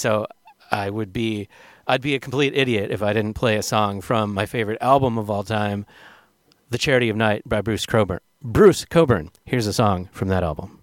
So I'd be a complete idiot if I didn't play a song from my favorite album of all time, The Charity of Night by Bruce Coburn. Here's a song from that album.